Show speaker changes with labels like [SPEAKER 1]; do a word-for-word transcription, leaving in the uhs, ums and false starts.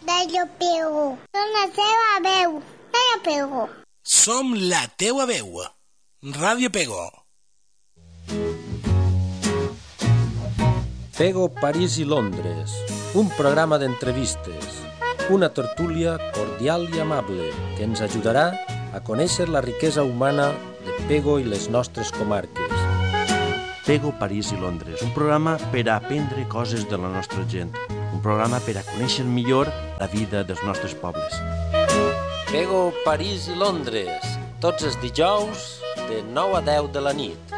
[SPEAKER 1] Radio Pego. Som la teva veu. Radio Pego.
[SPEAKER 2] Som la teua veu. Radio Pego.
[SPEAKER 3] Pego, París i Londres. Un programa d'entrevistes. Una tertúlia cordial i amable que ens ajudarà a conèixer la riquesa humana de Pego i les nostres comarques.
[SPEAKER 4] Pego, París i Londres, un programa per a aprendre coses de la nostra gent, un programa per a conèixer millor la vida dels nostres pobles.
[SPEAKER 3] Pego, París i Londres, tots els dijous de nou a deu de la nit.